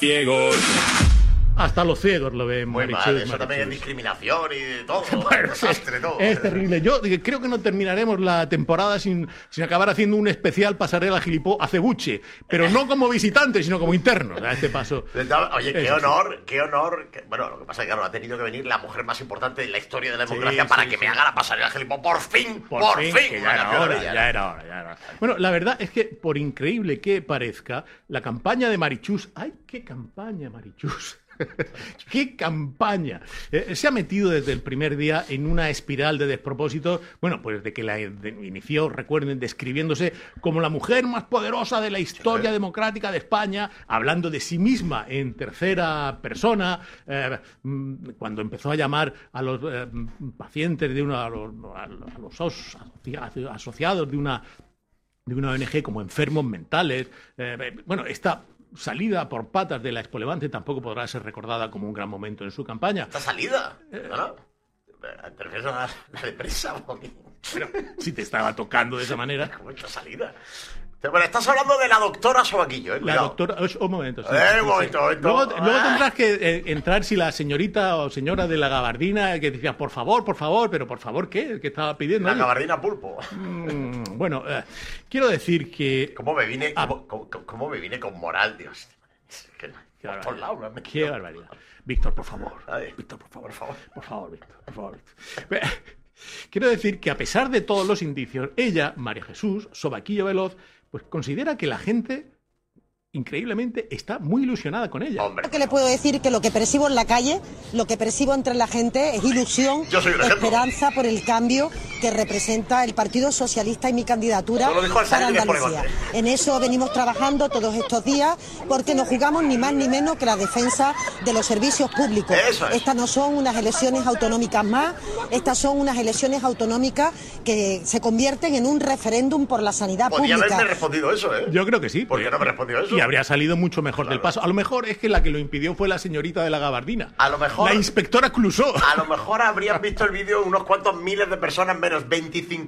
ciegos. Hasta los ciegos lo ven. Muy mal, eso también es discriminación y de todo. Bueno, desastre, todo. Es terrible. Yo creo que no terminaremos la temporada sin acabar haciendo un especial Pasarela Gilipó Acebuche, pero no como visitantes, sino como internos a este paso. Oye, qué honor. Bueno, lo que pasa es que claro, ha tenido que venir la mujer más importante de la historia de la democracia para que me haga la Pasarela Gilipó. ¡Por fin! ¡Por fin! Ya era hora. Bueno, la verdad es que, por increíble que parezca, la campaña de Marichus... ¡Ay, qué campaña, Marichus! ¡Qué campaña! Se ha metido desde el primer día en una espiral de despropósitos, bueno, pues de que la inició, recuerden, describiéndose como la mujer más poderosa de la historia democrática de España, hablando de sí misma en tercera persona, cuando empezó a llamar a los pacientes a los asociados de una ONG como enfermos mentales. Bueno, esta salida por patas de la Expolevante tampoco podrá ser recordada como un gran momento en su campaña. ¿Esta salida? ¿No? ¿Te refieres a la de presa? Pero si te estaba tocando de esa manera. ¿Cómo esta salida? Bueno, estás hablando de la doctora Sobaquillo, ¿eh? La doctora... Un momento. Un momento. Luego tendrás que entrar si la señorita o señora de la gabardina que decía, por favor, pero por favor, ¿qué? ¿Qué estaba pidiendo? La gabardina pulpo. Bueno, quiero decir que... ¿Cómo me vine con moral, Dios? Qué barbaridad. Víctor, por favor. Víctor, por favor, Víctor. Quiero decir que a pesar de todos los indicios, ella, María Jesús Sobaquillo Veloz, pues considera que la gente, increíblemente, está muy ilusionada con ella. Que le puedo decir que lo que percibo en la calle, lo que percibo entre la gente es ilusión, esperanza por el cambio que representa el Partido Socialista y mi candidatura para Andalucía. En eso venimos trabajando todos estos días porque nos jugamos ni más ni menos que la defensa de los servicios públicos. Estas no son unas elecciones autonómicas más, estas son unas elecciones autonómicas que se convierten en un referéndum por la sanidad pública. Podría haberme respondido eso, ¿eh? Yo creo que sí. ¿Por qué no me respondió eso? Y habría salido mucho mejor del paso. A lo mejor es que la que lo impidió fue la señorita de la gabardina. A lo mejor... La inspectora Clouseau. A lo mejor habrían visto el vídeo unos cuantos miles de personas, menos 25.000